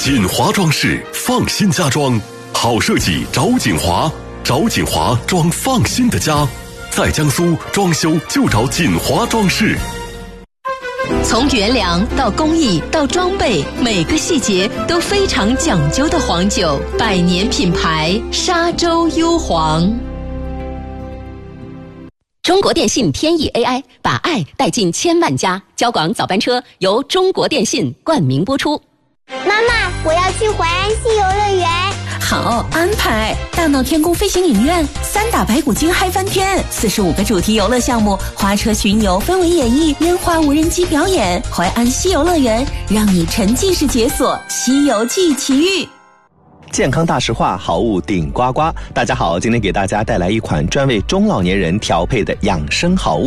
锦华装饰放心家装，好设计找锦华，找锦华装放心的家。在江苏装修就找锦华装饰。 从原粮到工艺到装备，每个细节都非常讲究的黄酒，100年品牌沙洲优黄。中国电信天翼 AI 把爱带进千万家，交广早班车由中国电信冠名播出。 妈妈，我要去淮安西游乐园。 好安排，大闹天宫飞行影院，3打白骨精嗨翻天，45个主题游乐项目，花车巡游、氛围演绎、烟花无人机表演，淮安西游乐园让你沉浸式解锁西游记奇遇。 健康大实话，好物顶呱呱。大家好，今天给大家带来一款专为中老年人调配的养生好物。